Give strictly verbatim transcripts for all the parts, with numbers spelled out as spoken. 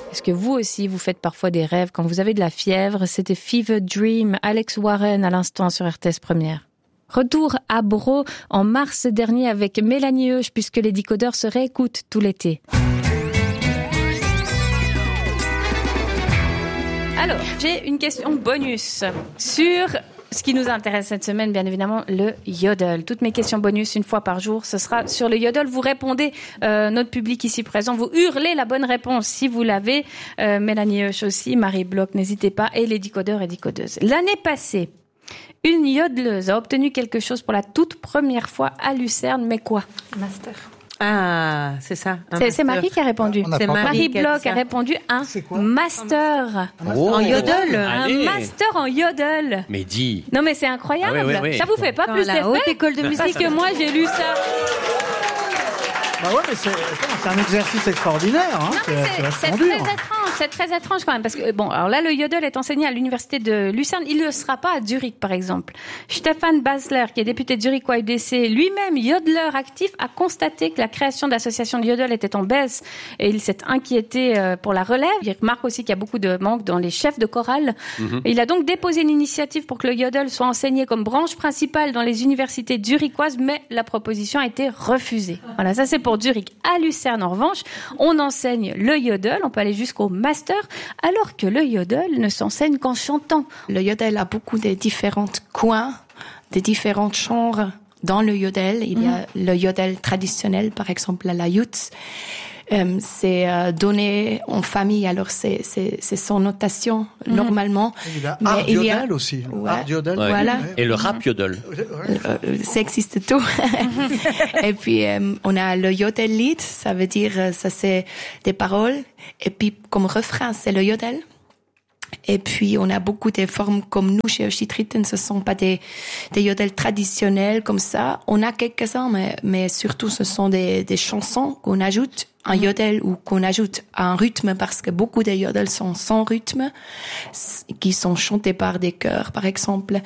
Est-ce que vous aussi, vous faites parfois des rêves quand vous avez de la fièvre? C'était Fever Dream, Alex Warren à l'instant sur R T S Première. Retour à Bro en mars dernier avec Mélanie Heusch, puisque les décodeurs se réécoutent tout l'été. Alors, j'ai une question bonus sur ce qui nous intéresse cette semaine, bien évidemment, le yodel. Toutes mes questions bonus, une fois par jour, ce sera sur le yodel. Vous répondez, euh, notre public ici présent, vous hurlez la bonne réponse si vous l'avez. Euh, Mélanie Heusch aussi, Marie Bloch, n'hésitez pas, et les décodeurs et décodeuses. L'année passée, une yodeleuse a obtenu quelque chose pour la toute première fois à Lucerne, mais quoi? Master. Ah, c'est ça. C'est, c'est Marie qui a répondu. C'est Marie, Marie qui a Bloch dit a répondu un master. Oh. En yodel. Un Allez. master en yodel. Mais dis. Non mais c'est incroyable. Ah oui, oui, oui. Ça vous fait pas Dans plus la d'effet? haute école de musique. Parce que moi j'ai lu ça. Bah ouais, mais c'est, c'est un exercice extraordinaire. Hein. Non, c'est, mais c'est c'est, vachement c'est dur. très étrange, c'est très étrange quand même, parce que bon, alors là, le yodel est enseigné à l'université de Lucerne, il ne le sera pas à Zurich, par exemple. Stéphane Basler, qui est député de Zurich au U D C, lui-même yodeleur actif, a constaté que la création d'associations de yodel était en baisse, et il s'est inquiété pour la relève. Il remarque aussi qu'il y a beaucoup de manque dans les chefs de chorale. Mm-hmm. Il a donc déposé une initiative pour que le yodel soit enseigné comme branche principale dans les universités zurichoises, mais la proposition a été refusée. Voilà, ça c'est pour Zurich. À Lucerne, en revanche, on enseigne le yodel, on peut aller jusqu'au master, alors que le yodel ne s'enseigne qu'en chantant. Le yodel a beaucoup de différents coins, de différents genres dans le yodel. Il y a mmh. le yodel traditionnel, par exemple la yutz. Euh, c'est euh, donné en famille, alors c'est, c'est, c'est sans notation mmh. normalement. Il y a mais art il y yodel a... aussi. Ouais. Art yodel. Ouais. Voilà. Et le rap yodel. Euh, ça existe tout. Et puis euh, on a le yodel lied, ça veut dire ça c'est des paroles. Et puis comme refrain c'est le yodel. Et puis, on a beaucoup de formes comme nous, chez Ochitritten, ce sont pas des, des yodels traditionnels comme ça. On a quelques-uns, mais, mais surtout, ce sont des, des chansons qu'on ajoute un yodel ou qu'on ajoute un rythme, parce que beaucoup de yodels sont sans rythme, qui sont chantés par des chœurs, par exemple.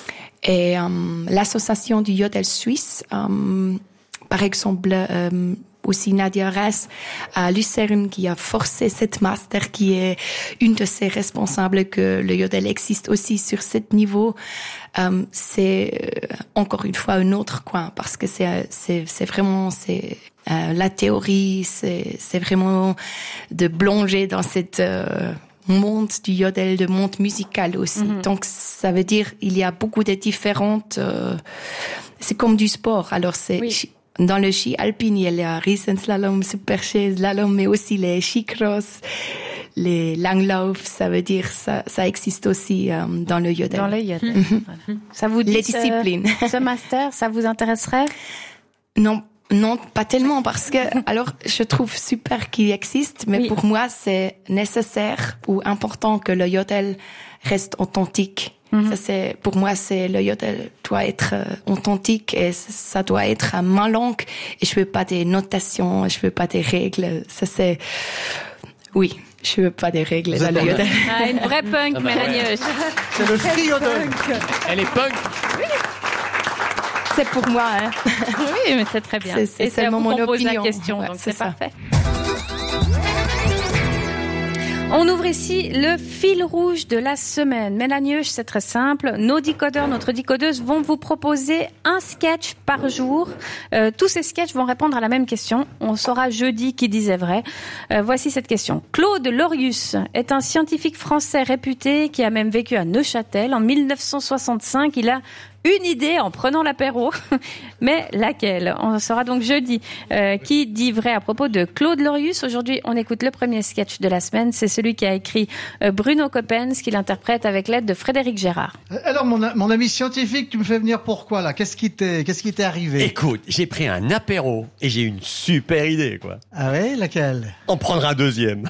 Et euh, l'association du yodel suisse, euh, par exemple, euh, aussi Nadia Ress à Lucerne qui a forcé cette master, qui est une de ces responsables que le yodel existe aussi sur ce niveau. Euh, c'est euh, encore une fois un autre coin, parce que c'est c'est c'est vraiment c'est euh, la théorie, c'est c'est vraiment de plonger dans cette euh, monde du yodel, de monde musical aussi. Mm-hmm. Donc ça veut dire il y a beaucoup de différentes. Euh, c'est comme du sport. Alors c'est oui. Dans le ski alpin, il y a Riesenslalom, Super-G, slalom, mais aussi les skicross, les Langlauf, ça veut dire ça, ça existe aussi euh, dans le yodel. Dans le yodel. Mm-hmm. Voilà. Ça vous dit les disciplines. Ce, ce master, ça vous intéresserait? Non, non, pas tellement, parce que alors je trouve super qu'il existe, mais oui. Pour moi c'est nécessaire ou important que le yodel reste authentique. Mm-hmm. Ça, c'est, pour moi, c'est, le yodel doit être euh, authentique et ça doit être à ma langue, et je veux pas des notations, je veux pas des règles. Ça, c'est, oui, je veux pas des règles dans le yodel. Ah, une vraie punk, ah bah Mélanie Heusch. Ouais. C'est le free yodel. Elle est punk. Oui. C'est pour moi, hein. Oui, mais c'est très bien. C'est, c'est et seulement mon opinion. Pose la question, ouais, donc c'est, c'est ça. Parfait. On ouvre ici le fil rouge de la semaine. Mélanie Heusch, c'est très simple. Nos décodeurs, notre décodeuse vont vous proposer un sketch par jour. Euh, tous ces sketchs vont répondre à la même question. On saura jeudi qui disait vrai. Euh, voici cette question. Claude Lorius est un scientifique français réputé qui a même vécu à Neuchâtel. En mille neuf cent soixante-cinq, il a une idée en prenant l'apéro, mais laquelle? On saura donc jeudi. Euh, qui dit vrai à propos de Claude Lorius? Aujourd'hui, on écoute le premier sketch de la semaine. C'est celui qui a écrit euh, Bruno Coppens, qui l'interprète avec l'aide de Frédéric Gérard. Alors, mon, mon ami scientifique, tu me fais venir pourquoi, là? Qu'est-ce qui t'est, qu'est-ce qui t'est arrivé? Écoute, j'ai pris un apéro et j'ai une super idée, quoi. Ah ouais? Laquelle? En prendre un deuxième.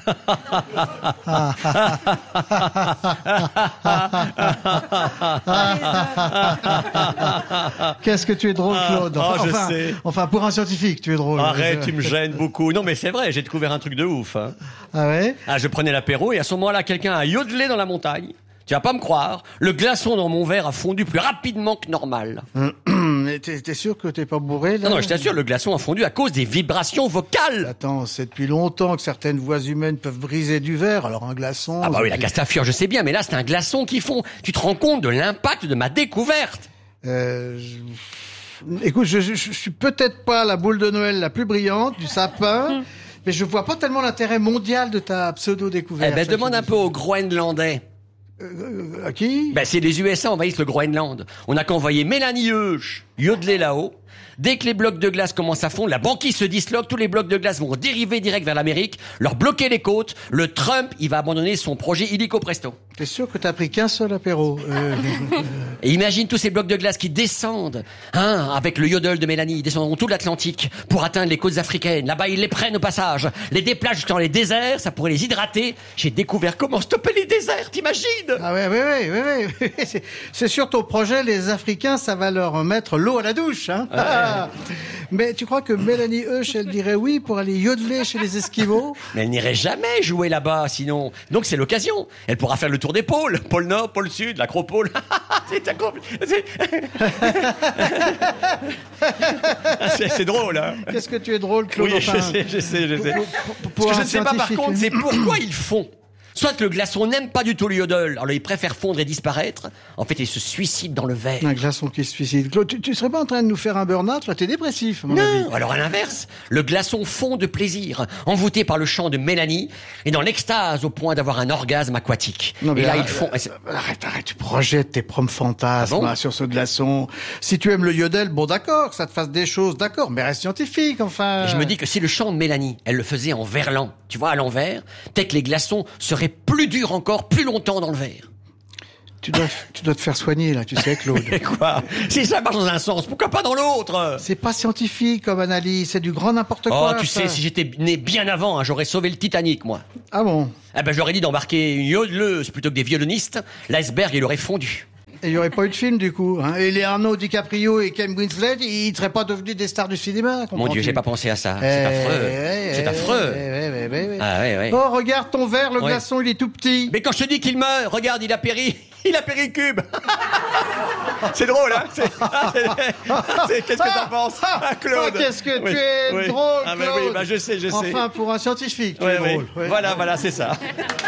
Qu'est-ce que tu es drôle, Claude. Enfin, oh, je enfin, sais. enfin, pour un scientifique, tu es drôle. Arrête, tu me gênes beaucoup. Non, mais c'est vrai, j'ai découvert un truc de ouf. Hein. Ah ouais? Ah, je prenais l'apéro et à ce moment-là, quelqu'un a yodelé dans la montagne. Tu vas pas me croire, le glaçon dans mon verre a fondu plus rapidement que normal. t'es, t'es sûr que t'es pas bourré, là? Non, non, je t'assure, le glaçon a fondu à cause des vibrations vocales. Attends, c'est depuis longtemps que certaines voix humaines peuvent briser du verre, alors un glaçon... Ah bah oui, la c'est- Castafiore, je sais bien, mais là, c'est un glaçon qui fond. Tu te rends compte de l'impact de ma découverte? Euh, je- Écoute, je, je, je suis peut-être pas la boule de Noël la plus brillante du sapin, mais je vois pas tellement l'intérêt mondial de ta Eh pseudo-découverte. ben, demande un peu aux Groenlandais. Euh, à qui? Ben, c'est les U S A envahissent le Groenland. On a qu'à envoyer Mélanie Heusch, yodeler là-haut. Dès que les blocs de glace commencent à fondre, la banquise se disloque, tous les blocs de glace vont dériver direct vers l'Amérique, leur bloquer les côtes. Le Trump, il va abandonner son projet illico presto. T'es sûr que t'as pris qu'un seul apéro? Euh, Et imagine tous ces blocs de glace qui descendent, hein, avec le yodel de Mélanie, ils descendront tout l'Atlantique pour atteindre les côtes africaines. Là-bas, ils les prennent au passage, les déplacent dans les déserts, ça pourrait les hydrater. J'ai découvert comment stopper les déserts, t'imagines? Ah ouais, ouais, ouais, ouais, ouais. C'est, c'est sûr ton projet, les Africains, ça va leur mettre l'eau à la douche, hein. Ah. Mais tu crois que Mélanie Heusch, elle dirait oui pour aller yodeler chez les Esquimaux? Mais elle n'irait jamais jouer là-bas, sinon. Donc c'est l'occasion. Elle pourra faire le tour des pôles. Pôle Nord, pôle Sud, l'acropole. c'est, acro- c'est... c'est, c'est drôle, hein. Qu'est-ce que tu es drôle, Claude? Oui, Enfin, je sais, je sais, je sais. pour- pour- pour Ce que je un ne sais pas, par scientifique, contre, hein. c'est pourquoi ils font. Soit le glaçon n'aime pas du tout le yodel, alors il préfère fondre et disparaître. En fait, il se suicide dans le verre. Un glaçon qui se suicide. Claude, tu, tu serais pas en train de nous faire un burn-out, là? T'es dépressif, à mon avis. Non, alors à l'inverse, le glaçon fond de plaisir, envoûté par le chant de Mélanie, et dans l'extase au point d'avoir un orgasme aquatique. Non, mais et là, là, ils font... Arrête, arrête, tu projettes tes propres fantasmes Ah bon là, sur ce glaçon. Si tu aimes le yodel, bon d'accord, que ça te fasse des choses, d'accord, mais reste scientifique, enfin. Et je me dis que si le chant de Mélanie, elle le faisait en verlan, tu vois, à l'envers, peut-être que les glaçons seraient plus durs encore, plus longtemps dans le verre. Tu dois, tu dois te faire soigner, là, tu sais, Claude. Et quoi? Si ça marche dans un sens, pourquoi pas dans l'autre? C'est pas scientifique comme analyse, c'est du grand n'importe Oh, quoi. tu ça. sais, si j'étais né bien avant, hein, j'aurais sauvé le Titanic, moi. Ah bon? Eh ben, j'aurais dit d'embarquer une yodeleuse plutôt que des violonistes. L'iceberg, il aurait fondu. Et il y aurait pas eu de film, du coup. Hein. Et Leonardo DiCaprio et Kate Winslet, ils ne seraient pas devenus des stars du cinéma. Mon comprends-tu? Dieu, j'ai pas pensé à ça. Eh, C'est affreux. eh, C'est eh, affreux. eh, eh, eh, eh, eh. Ah, ouais, ouais. Oh, regarde ton verre, le Ouais. glaçon, il est tout petit. Mais quand je te dis qu'il meurt, regarde, il a péri. Il a péri cube. C'est drôle, hein? C'est... Ah, c'est... c'est- Qu'est-ce que t'en penses, ah, Claude? Oh, qu'est-ce que Oui, tu es oui. drôle, Ah, bah Claude. oui, bah je sais, je sais. Enfin, pour un scientifique, tu Ouais, es ouais. drôle. Ouais. Voilà, voilà, c'est ça.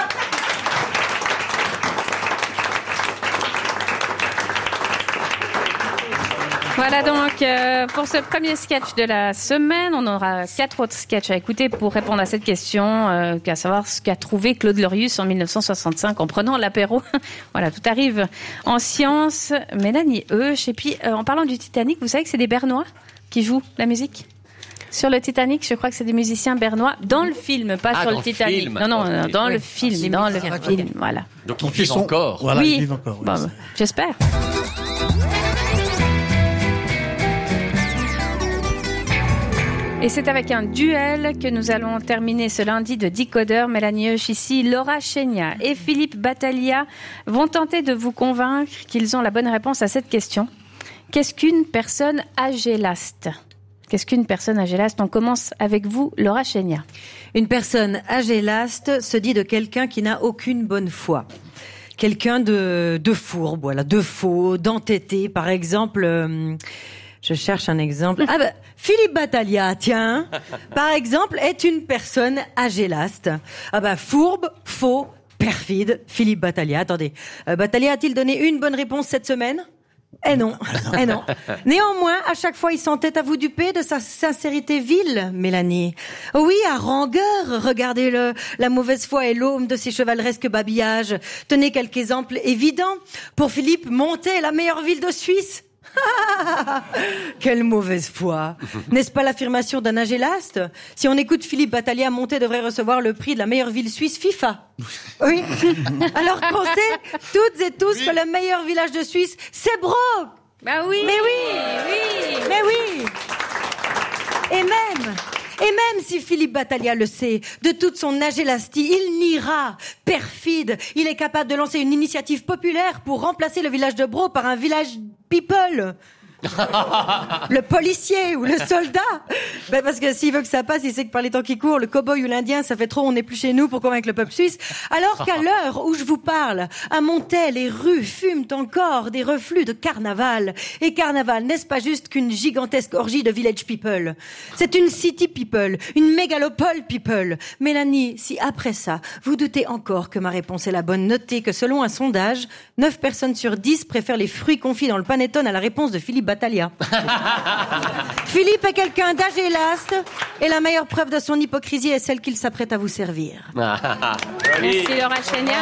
Voilà donc euh, pour ce premier sketch de la semaine. On aura quatre autres sketchs à écouter pour répondre à cette question, euh, à savoir ce qu'a trouvé Claude Lorius en mille neuf cent soixante-cinq en prenant l'apéro. Voilà, tout arrive en sciences. Mélanie Heusch. Et puis, euh, en parlant du Titanic, vous savez que c'est des Bernois qui jouent la musique sur le Titanic. Je crois que c'est des musiciens bernois dans le film, pas Ah, sur dans le le Titanic. film. Non, non, Ok. non, dans Oui. le film, C'est dans le musique. film. Voilà. Donc ils Donc, ils vivent sont- encore. Voilà, oui, ils vivent encore. oui. Bon, bah, j'espère. Et c'est avec un duel que nous allons terminer ce lundi de Décodeur. Mélanie Heusch ici, Laura Chénia et Philippe Battaglia vont tenter de vous convaincre qu'ils ont la bonne réponse à cette question. Qu'est-ce qu'une personne agélaste? Qu'est-ce qu'une personne agélaste? On commence avec vous, Laura Chénia. Une personne agélaste se dit de quelqu'un qui n'a aucune bonne foi. Quelqu'un de, de fourbe, voilà, de faux, d'entêté. Par exemple, euh, je cherche un exemple. Ah bah, Philippe Battaglia, tiens, par exemple, est une personne agélaste. Ah bah, fourbe, faux, perfide, Philippe Battaglia. Attendez, euh, Battaglia a-t-il donné une bonne réponse cette semaine? Eh non, eh non. Néanmoins, à chaque fois, il s'entête à vous duper de sa sincérité vile, Mélanie. Oui, à rangueur, regardez-le. La mauvaise foi est l'aume de ses chevaleresques babillages. Tenez quelques exemples évidents. Pour Philippe, Monté est la meilleure ville de Suisse. Quelle mauvaise foi. N'est-ce pas l'affirmation d'un agélaste? Si on écoute Philippe Battaglia, Monté devrait recevoir le prix de la meilleure ville suisse FIFA. Oui. Alors qu'on sait toutes et tous que le meilleur village de Suisse, c'est Broc. Bah oui. Mais oui, oui. mais oui. Et même, et même si Philippe Battaglia le sait, de toute son agélastie, il niera, perfide. Il est capable de lancer une initiative populaire pour remplacer le village de Bro par un village people. Le policier ou le soldat. Ben parce que s'il veut que ça passe, il sait que par les temps qui courent, le cow-boy ou l'Indien, ça fait trop, on n'est plus chez nous pour convaincre le peuple suisse. Alors qu'à l'heure où je vous parle, à Montel, les rues fument encore des reflux de carnaval. Et carnaval, n'est-ce pas juste qu'une gigantesque orgie de village people? C'est une city people, une mégalopole people. Mélanie, si après ça, vous doutez encore que ma réponse est la bonne, notez que selon un sondage, neuf personnes sur dix préfèrent les fruits confits dans le panettone à la réponse de Philippe Battaglia. Philippe est quelqu'un d'agélaste et la meilleure preuve de son hypocrisie est celle qu'il s'apprête à vous servir. Merci Laura Chénia.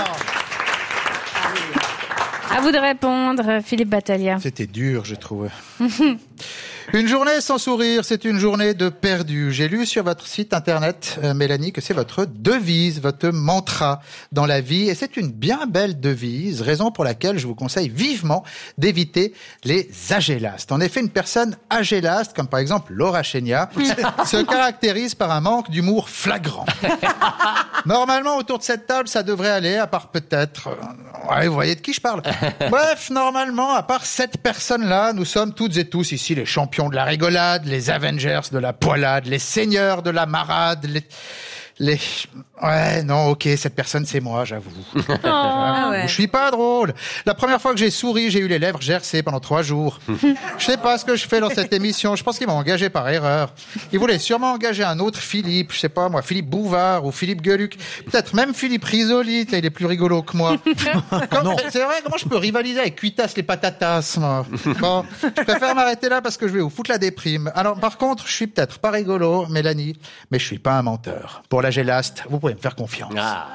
À vous de répondre, Philippe Battaglia. C'était dur, j'ai trouvé. Une journée sans sourire, c'est une journée de perdu. J'ai lu sur votre site internet, euh, Mélanie, que c'est votre devise, votre mantra dans la vie. Et c'est une bien belle devise, raison pour laquelle je vous conseille vivement d'éviter les agélastes. En effet, une personne agélaste, comme par exemple Laura Chénia, se caractérise par un manque d'humour flagrant. Normalement, autour de cette table, ça devrait aller, à part peut-être... Euh, ouais, vous voyez de qui je parle. Bref, normalement, à part cette personne-là, nous sommes toutes et tous ici les champions de la rigolade, les Avengers de la poilade, les seigneurs de la marade, les... les... Ouais, non, ok, cette personne, c'est moi, j'avoue. Oh, ah ouais. Je suis pas drôle. La première fois que j'ai souri, j'ai eu les lèvres gercées pendant trois jours. Je sais pas ce que je fais dans cette émission. Je pense qu'ils m'ont engagé par erreur. Ils voulaient sûrement engager un autre Philippe, je sais pas moi, Philippe Bouvard ou Philippe Gueluc. Peut-être même Philippe Risoli, il est plus rigolo que moi. Quand, c'est vrai, comment je peux rivaliser avec Cuitas les patatas, moi? Bon, je préfère m'arrêter là parce que je vais vous foutre la déprime. Alors, par contre, je suis peut-être pas rigolo, Mélanie, mais je suis pas un menteur. Pour la gélaste, vous pouvez me faire confiance. Ah.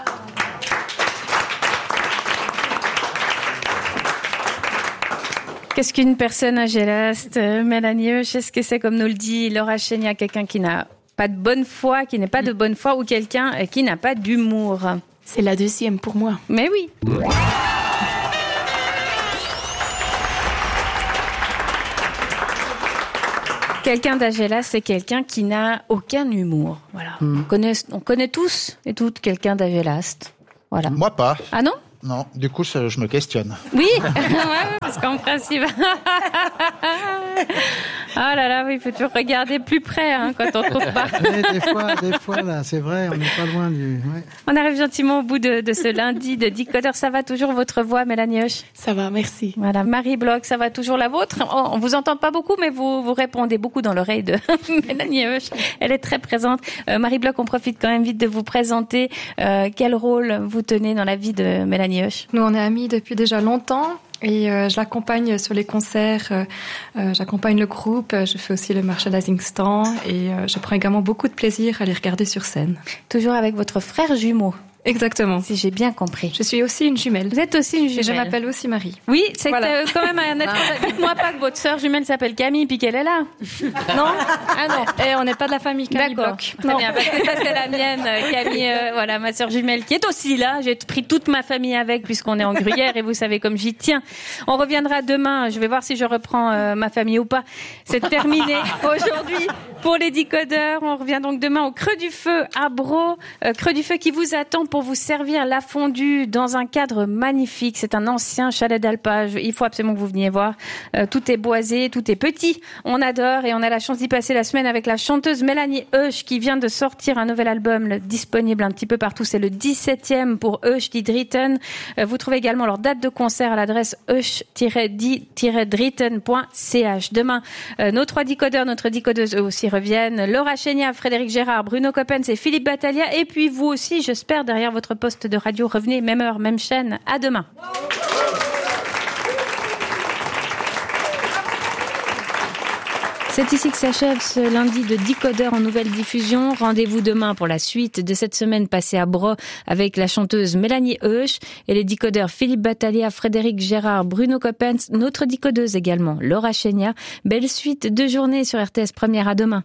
Qu'est-ce qu'une personne agélaste, Mélanie Heusch? Est-ce que c'est, comme nous le dit Laura Chénia, quelqu'un qui n'a pas de bonne foi, qui n'est pas de bonne foi, ou quelqu'un qui n'a pas d'humour? C'est la deuxième pour moi. Mais oui. Quelqu'un d'agélaste, c'est quelqu'un qui n'a aucun humour. Voilà. Mm. On connaît, on connaît tous et toutes quelqu'un d'agélaste. Voilà. Moi pas. Ah non? Non, du coup, ça, je me questionne. Oui, ouais, parce qu'en principe... Ah là là, oui, il faut toujours regarder plus près hein, quand on ne trouve pas. Oui, des fois, des fois, là, c'est vrai, on n'est pas loin du... Ouais. On arrive gentiment au bout de, de ce lundi de Décodeur. Ça va toujours votre voix, Mélanie Heusch? Ça va, merci. Voilà, Marie Bloch, ça va toujours la vôtre? Oh, on vous entend pas beaucoup, mais vous, vous répondez beaucoup dans l'oreille de Mélanie Heusch. Elle est très présente. Euh, Marie Bloch, on profite quand même vite de vous présenter. Euh, quel rôle vous tenez dans la vie de Mélanie Heusch? Nous, on est amis depuis déjà longtemps. Et euh, je l'accompagne sur les concerts, euh, euh, j'accompagne le groupe, je fais aussi le merchandising stand et euh, je prends également beaucoup de plaisir à les regarder sur scène. Toujours avec votre frère jumeau? Exactement. Si j'ai bien compris. Je suis aussi une jumelle. Vous êtes aussi une jumelle. Et je m'appelle aussi Marie. Oui, c'est voilà. quand même un être... Dites-moi pas que votre sœur jumelle s'appelle Camille puis qu'elle est là. Non. Ah non. Et on n'est pas de la famille Camille D'accord. Bloch. Très bien, parce que ça c'est la mienne, Camille, euh, voilà, ma sœur jumelle qui est aussi là. J'ai pris toute ma famille avec puisqu'on est en Gruyère et vous savez comme j'y tiens. On reviendra demain. Je vais voir si je reprends euh, ma famille ou pas. C'est terminé aujourd'hui pour les Décodeurs. On revient donc demain au Creux du Feu à Bro. Euh, Creux du Feu qui vous attend pour vous servir la fondue dans un cadre magnifique. C'est un ancien chalet d'alpage. Il faut absolument que vous veniez voir. Euh, tout est boisé, tout est petit. On adore et on a la chance d'y passer la semaine avec la chanteuse Mélanie Heusch qui vient de sortir un nouvel album le, disponible un petit peu partout. C'est le dix-septième pour Heusch die Dritten. Euh, vous trouvez également leur date de concert à l'adresse heusch die dritten point c h. Demain, euh, nos trois décodeurs, notre décodeuse eux aussi reviennent. Laura Chénia, Frédéric Gérard, Bruno Coppens et Philippe Battaglia. Et puis vous aussi, j'espère, derrière votre poste de radio. Revenez, même heure, même chaîne. À demain. C'est ici que s'achève ce lundi de Décodeur en nouvelle diffusion. Rendez-vous demain pour la suite de cette semaine passée à Bro avec la chanteuse Mélanie Heusch et les décodeurs Philippe Battaglia, Frédéric Gérard, Bruno Coppens, notre décodeuse également, Laura Chénia. Belle suite de journée sur R T S Première. À demain.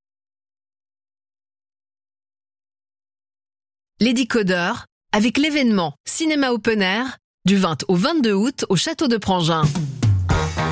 Les Décodeurs, avec l'événement Cinéma Open Air, du vingt au vingt-deux août au Château de Prangin.